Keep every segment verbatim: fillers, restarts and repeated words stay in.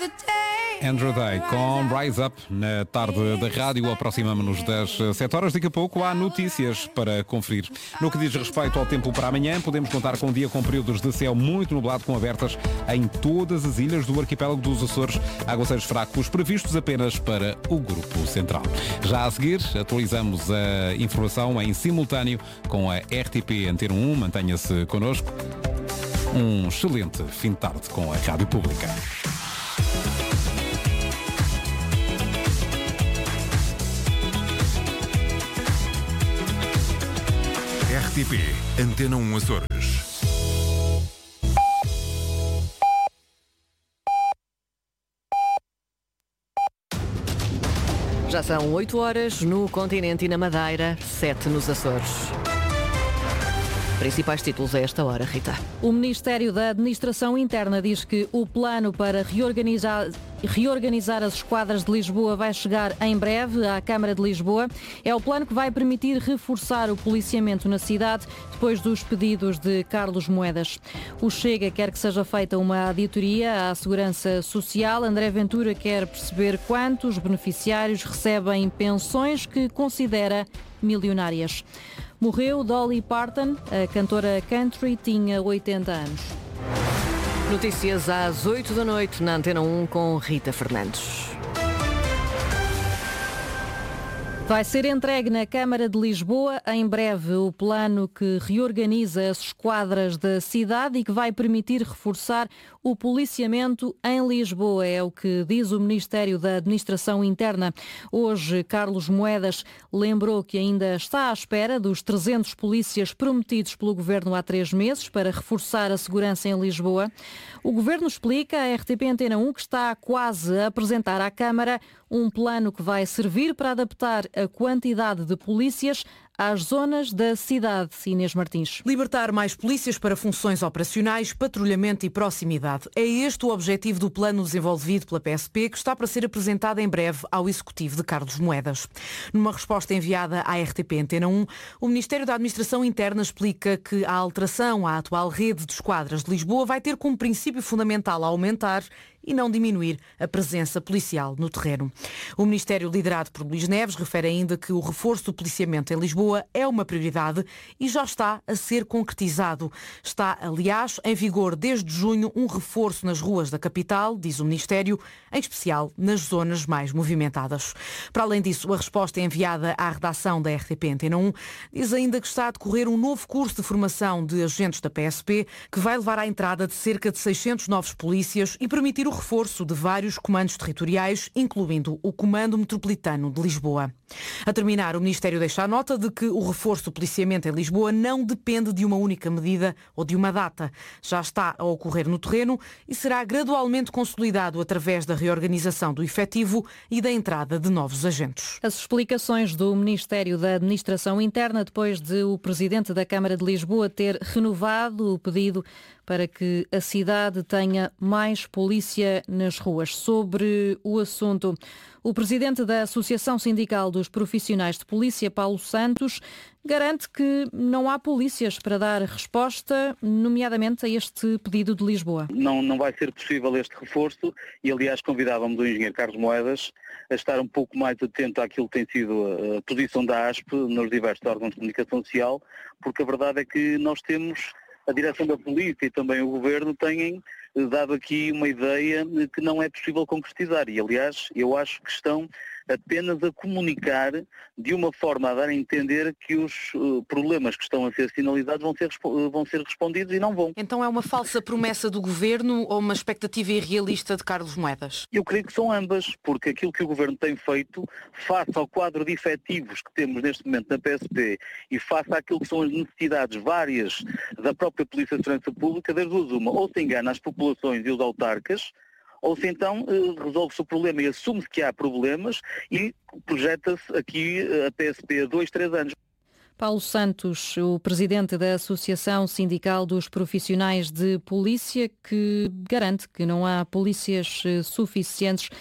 Andrew Day com Rise Up na tarde da rádio. Aproximamos-nos das sete horas. Daqui a pouco há notícias para conferir. No que diz respeito ao tempo para amanhã, podemos contar com um dia com períodos de céu muito nublado, com abertas em todas as ilhas do arquipélago dos Açores. Aguaceiros fracos previstos apenas para o Grupo Central. Já a seguir, atualizamos a informação em simultâneo com a R T P Antena um. Mantenha-se connosco. Um excelente fim de tarde com a Rádio Pública. R T P Antena um Açores. Já são oito horas no continente e na Madeira, sete nos Açores. Principais títulos a esta hora, Rita. O Ministério da Administração Interna diz que o plano para reorganizar, reorganizar as esquadras de Lisboa vai chegar em breve à Câmara de Lisboa. É o plano que vai permitir reforçar o policiamento na cidade depois dos pedidos de Carlos Moedas. O Chega quer que seja feita uma auditoria à Segurança Social. André Ventura quer perceber quantos beneficiários recebem pensões que considera milionárias. Morreu Dolly Parton, a cantora country, tinha oitenta anos. Notícias às oito da noite na Antena um com Rita Fernandes. Vai ser entregue na Câmara de Lisboa em breve o plano que reorganiza as esquadras da cidade e que vai permitir reforçar o policiamento em Lisboa, é o que diz o Ministério da Administração Interna. Hoje, Carlos Moedas lembrou que ainda está à espera dos trezentos polícias prometidos pelo Governo há três meses para reforçar a segurança em Lisboa. O Governo explica à R T P Antena um que está quase a apresentar à Câmara um plano que vai servir para adaptar a quantidade de polícias às zonas da cidade. Inês Martins. Libertar mais polícias para funções operacionais, patrulhamento e proximidade. É este o objetivo do plano desenvolvido pela P S P, que está para ser apresentado em breve ao Executivo de Carlos Moedas. Numa resposta enviada à R T P Antena um, o Ministério da Administração Interna explica que a alteração à atual rede de esquadras de Lisboa vai ter como princípio fundamental aumentar e não diminuir a presença policial no terreno. O Ministério, liderado por Luís Neves, refere ainda que o reforço do policiamento em Lisboa é uma prioridade e já está a ser concretizado. Está, aliás, em vigor desde junho um reforço nas ruas da capital, diz o Ministério, em especial nas zonas mais movimentadas. Para além disso, a resposta enviada à redação da R T P Antena um diz ainda que está a decorrer um novo curso de formação de agentes da P S P que vai levar à entrada de cerca de seiscentos novos polícias e permitir o reforço de vários comandos territoriais, incluindo o Comando Metropolitano de Lisboa. A terminar, o Ministério deixa a nota de que o reforço do policiamento em Lisboa não depende de uma única medida ou de uma data. Já está a ocorrer no terreno e será gradualmente consolidado através da reorganização do efetivo e da entrada de novos agentes. As explicações do Ministério da Administração Interna depois de o Presidente da Câmara de Lisboa ter renovado o pedido para que a cidade tenha mais polícia nas ruas. Sobre o assunto, o Presidente da Associação Sindical dos Profissionais de Polícia, Paulo Santos, garante que não há polícias para dar resposta, nomeadamente a este pedido de Lisboa. Não, não vai ser possível este reforço e, aliás, convidávamos o engenheiro Carlos Moedas a estar um pouco mais atento àquilo que tem sido a posição da A S P nos diversos órgãos de comunicação social, porque a verdade é que nós temos, a direção da polícia e também o governo têm dado aqui uma ideia que não é possível concretizar e, aliás, eu acho que estão apenas a comunicar de uma forma a dar a entender que os uh, problemas que estão a ser sinalizados vão ser, vão ser respondidos e não vão. Então é uma falsa promessa do Governo ou uma expectativa irrealista de Carlos Moedas? Eu creio que são ambas, porque aquilo que o Governo tem feito, face ao quadro de efetivos que temos neste momento na P S P e face àquilo que são as necessidades várias da própria Polícia de Segurança Pública, das duas uma, ou se engana as populações e os autarcas, ou se então resolve-se o problema e assume-se que há problemas e projeta-se aqui a P S P a dois, três anos. Paulo Santos, o presidente da Associação Sindical dos Profissionais de Polícia, que garante que não há polícias suficientes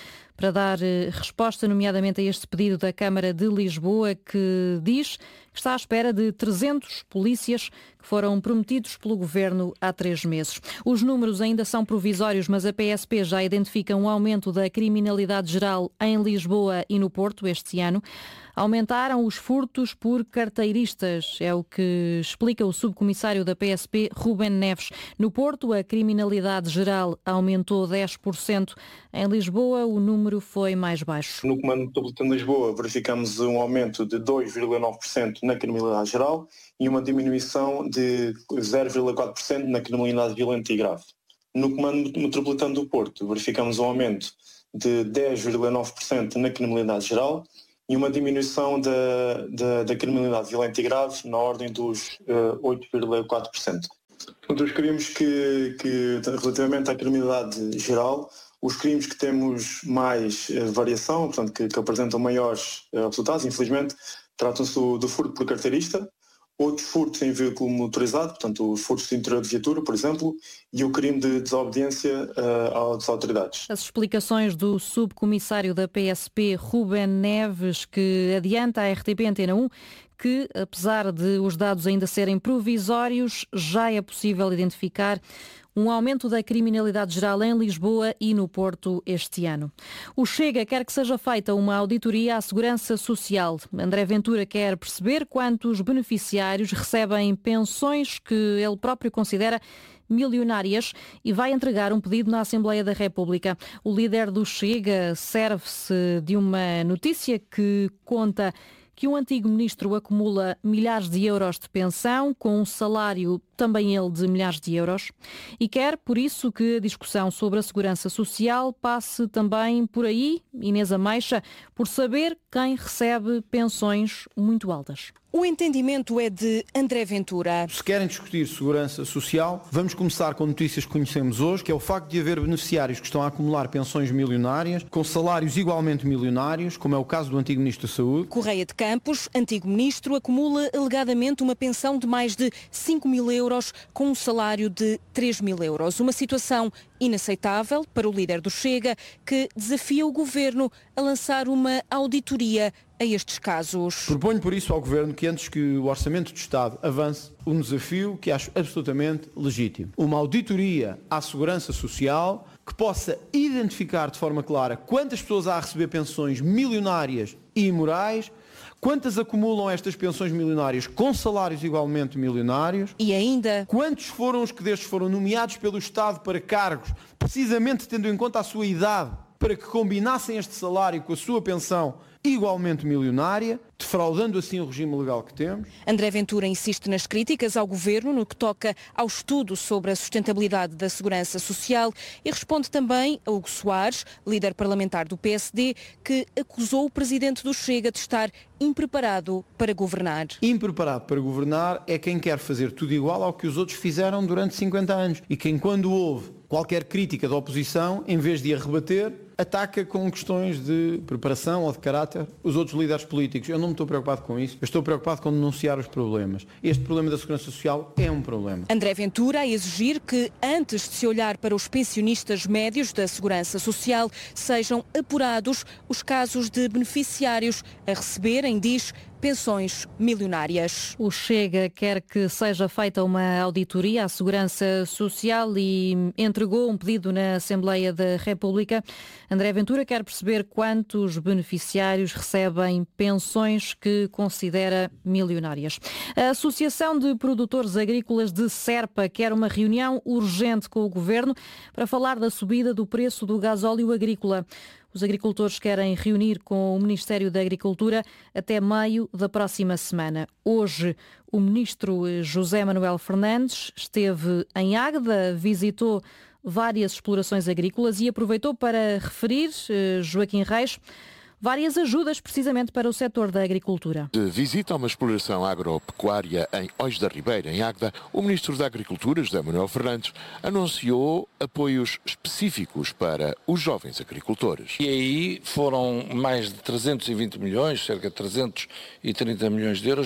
para dar resposta, nomeadamente a este pedido da Câmara de Lisboa, que diz que está à espera de trezentos polícias que foram prometidos pelo Governo há três meses. Os números ainda são provisórios, mas a P S P já identifica um aumento da criminalidade geral em Lisboa e no Porto este ano. Aumentaram os furtos por carteiristas, é o que explica o subcomissário da P S P, Rubén Neves. No Porto, a criminalidade geral aumentou dez por cento. Em Lisboa, o número foi mais baixo. No Comando Metropolitano de Lisboa, verificamos um aumento de dois vírgula nove por cento na criminalidade geral e uma diminuição de zero vírgula quatro por cento na criminalidade violenta e grave. No Comando Metropolitano do Porto, verificamos um aumento de dez vírgula nove por cento na criminalidade geral e uma diminuição da, da, da criminalidade violenta e grave na ordem dos uh, oito vírgula quatro por cento. Portanto, os crimes que, que, relativamente à criminalidade geral, os crimes que temos mais uh, variação, portanto, que, que apresentam maiores uh, resultados, infelizmente, tratam-se do, do furto por carteirista, outros furtos em veículo motorizado, portanto, os furtos de interior de viatura, por exemplo, e o crime de desobediência uh, às autoridades. As explicações do subcomissário da P S P, Rubén Neves, que adianta à R T P Antena um que, apesar de os dados ainda serem provisórios, já é possível identificar um aumento da criminalidade geral em Lisboa e no Porto este ano. O Chega quer que seja feita uma auditoria à Segurança Social. André Ventura quer perceber quantos beneficiários recebem pensões que ele próprio considera milionárias e vai entregar um pedido na Assembleia da República. O líder do Chega serve-se de uma notícia que conta que um antigo ministro acumula milhares de euros de pensão, com um salário também ele de milhares de euros, e quer, por isso, que a discussão sobre a segurança social passe também por aí, Inês Ameixa, por saber quem recebe pensões muito altas. O entendimento é de André Ventura. Se querem discutir segurança social, vamos começar com notícias que conhecemos hoje, que é o facto de haver beneficiários que estão a acumular pensões milionárias, com salários igualmente milionários, como é o caso do antigo Ministro da Saúde. Correia de Campos, antigo Ministro, acumula alegadamente uma pensão de mais de cinco mil euros, com um salário de três mil euros. Uma situação inaceitável para o líder do Chega, que desafia o Governo a lançar uma auditoria a estes casos. Proponho por isso ao Governo que, antes que o Orçamento do Estado avance, um desafio que acho absolutamente legítimo. Uma auditoria à Segurança Social que possa identificar de forma clara quantas pessoas há a receber pensões milionárias e imorais, quantas acumulam estas pensões milionárias com salários igualmente milionários. E ainda, quantos foram os que destes foram nomeados pelo Estado para cargos, precisamente tendo em conta a sua idade, para que combinassem este salário com a sua pensão igualmente milionária, defraudando assim o regime legal que temos. André Ventura insiste nas críticas ao Governo no que toca ao estudo sobre a sustentabilidade da segurança social e responde também a Hugo Soares, líder parlamentar do P S D, que acusou o presidente do Chega de estar impreparado para governar. Impreparado para governar é quem quer fazer tudo igual ao que os outros fizeram durante cinquenta anos e quem, quando houve qualquer crítica da oposição, em vez de a rebater, ataca com questões de preparação ou de caráter os outros líderes políticos. Eu não me estou preocupado com isso. Eu estou preocupado com denunciar os problemas. Este problema da segurança social é um problema. André Ventura a exigir que, antes de se olhar para os pensionistas médios da segurança social, sejam apurados os casos de beneficiários a receberem, diz, pensões milionárias. O Chega quer que seja feita uma auditoria à Segurança Social e entregou um pedido na Assembleia da República. André Ventura quer perceber quantos beneficiários recebem pensões que considera milionárias. A Associação de Produtores Agrícolas de Serpa quer uma reunião urgente com o Governo para falar da subida do preço do gasóleo agrícola. Os agricultores querem reunir com o Ministério da Agricultura até meio da próxima semana. Hoje, o ministro José Manuel Fernandes esteve em Águeda, visitou várias explorações agrícolas e aproveitou para referir, Joaquim Reis, várias ajudas precisamente para o setor da agricultura. De visita a uma exploração agropecuária em Ois da Ribeira, em Águeda, o Ministro da Agricultura, José Manuel Fernandes, anunciou apoios específicos para os jovens agricultores. E aí foram mais de trezentos e vinte milhões, cerca de trezentos e trinta milhões de euros,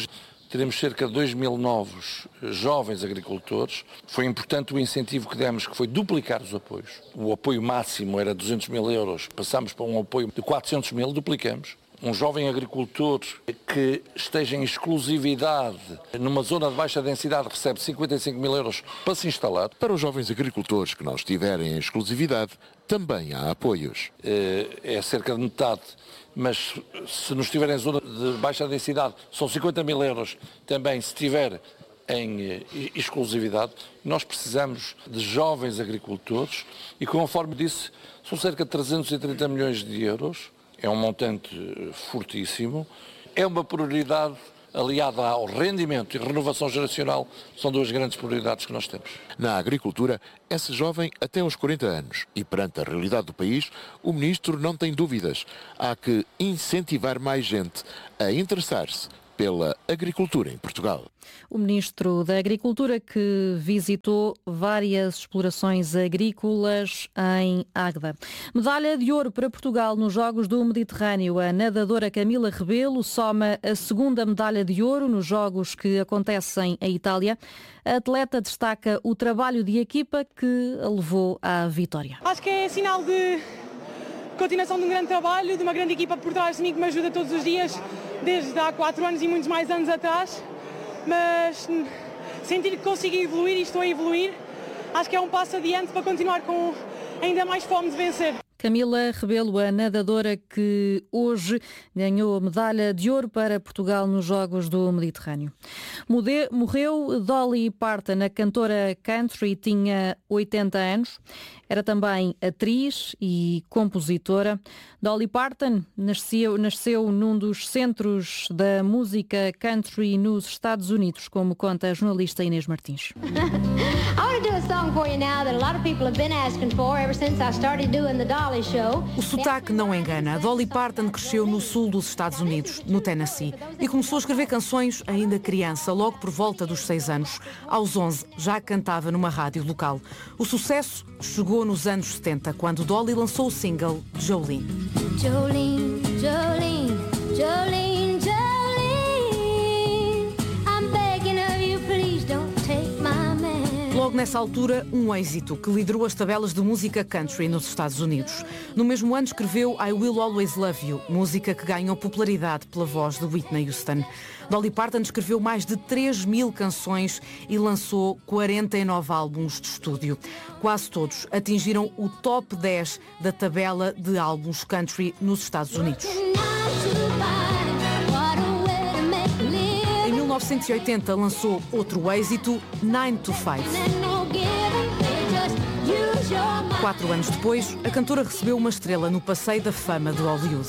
teremos cerca de dois mil novos jovens agricultores. Foi importante o incentivo que demos, que foi duplicar os apoios. O apoio máximo era duzentos mil euros, passamos para um apoio de quatrocentos mil, duplicamos. Um jovem agricultor que esteja em exclusividade numa zona de baixa densidade recebe cinquenta e cinco mil euros para se instalar. Para os jovens agricultores que não estiverem em exclusividade, também há apoios. É cerca de metade, mas se não estiver em zona de baixa densidade são cinquenta mil euros também se estiver em exclusividade. Nós precisamos de jovens agricultores e, conforme disse, são cerca de trezentos e trinta milhões de euros. É um montante fortíssimo. É uma prioridade aliada ao rendimento e renovação geracional. São duas grandes prioridades que nós temos. Na agricultura, é-se jovem até aos quarenta anos e, perante a realidade do país, o Ministro não tem dúvidas. Há que incentivar mais gente a interessar-se pela agricultura em Portugal. O Ministro da Agricultura que visitou várias explorações agrícolas em Águeda. Medalha de ouro para Portugal nos Jogos do Mediterrâneo. A nadadora Camila Rebelo soma a segunda medalha de ouro nos Jogos que acontecem em Itália. A atleta destaca o trabalho de equipa que a levou à vitória. Acho que é sinal de continuação de um grande trabalho, de uma grande equipa por trás de mim que me ajuda todos os dias, desde há quatro anos e muitos mais anos atrás, mas sentir que consigo evoluir e estou a evoluir, acho que é um passo adiante para continuar com ainda mais fome de vencer. Camila Rebelo, a nadadora que hoje ganhou a medalha de ouro para Portugal nos Jogos do Mediterrâneo. Morreu Dolly Parton, a cantora country, tinha oitenta anos. Era também atriz e compositora. Dolly Parton nasceu, nasceu num dos centros da música country nos Estados Unidos, como conta a jornalista Inês Martins. O sotaque não engana. Dolly Parton cresceu no sul dos Estados Unidos, no Tennessee, e começou a escrever canções ainda criança, logo por volta dos seis anos. Aos onze, já cantava numa rádio local. O sucesso chegou nos anos setenta, quando Dolly lançou o single Jolene. Jolene, Jolene, Jolene, Jolene, I'm begging of you, please don't take my man. Logo nessa altura, um êxito que liderou as tabelas de música country nos Estados Unidos. No mesmo ano escreveu I Will Always Love You, música que ganhou popularidade pela voz de Whitney Houston. Dolly Parton escreveu mais de três mil canções e lançou quarenta e nove álbuns de estúdio. Quase todos atingiram o top dez da tabela de álbuns country nos Estados Unidos. Em mil novecentos e oitenta lançou outro êxito, nine to five. Quatro anos depois, a cantora recebeu uma estrela no Passeio da Fama de Hollywood.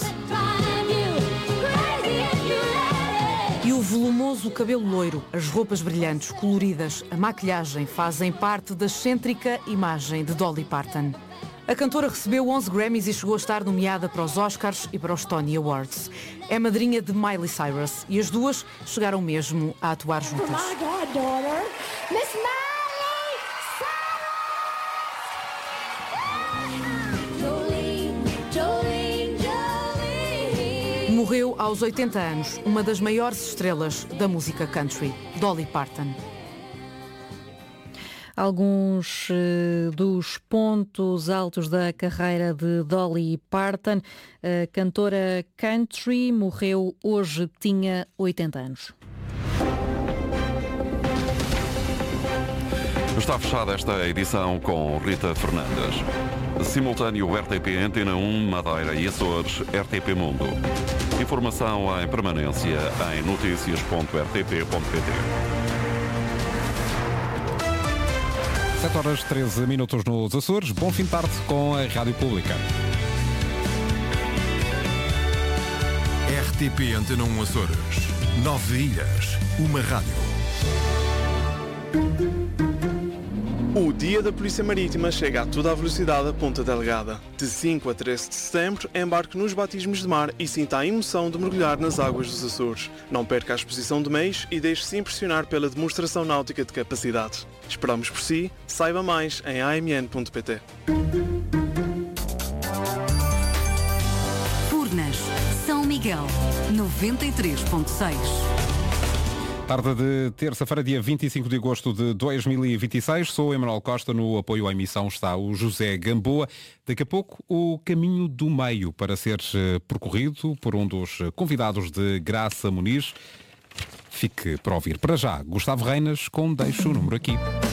E o volumoso cabelo loiro, as roupas brilhantes, coloridas, a maquilhagem fazem parte da excêntrica imagem de Dolly Parton. A cantora recebeu onze Grammys e chegou a estar nomeada para os Oscars e para os Tony Awards. É madrinha de Miley Cyrus e as duas chegaram mesmo a atuar juntas. Morreu aos oitenta anos, uma das maiores estrelas da música country, Dolly Parton. Alguns uh, dos pontos altos da carreira de Dolly Parton, a cantora country, morreu hoje, tinha oitenta anos. Está fechada esta edição com Rita Fernandes. Simultâneo R T P Antena um, Madeira e Açores, R T P Mundo. Informação em permanência em notícias ponto r t p ponto p t. sete horas e treze minutos nos Açores. Bom fim de tarde com a Rádio Pública. R T P Antena um Açores. Nove ilhas, uma rádio. O Dia da Polícia Marítima chega a toda a velocidade a Ponta Delgada. De cinco a treze de setembro, embarque nos batismos de mar e sinta a emoção de mergulhar nas águas dos Açores. Não perca a exposição de meios e deixe-se impressionar pela demonstração náutica de capacidade. Esperamos por si. Saiba mais em a m n ponto p t. Furnas, São Miguel, noventa e três ponto seis. Tarde de terça-feira, dia vinte e cinco de agosto de dois mil e vinte e seis. Sou Emanuel Costa, no apoio à emissão está o José Gamboa. Daqui a pouco, o caminho do meio para ser percorrido por um dos convidados de Graça Muniz. Fique para ouvir. Para já, Gustavo Reinas com Deixo o número aqui.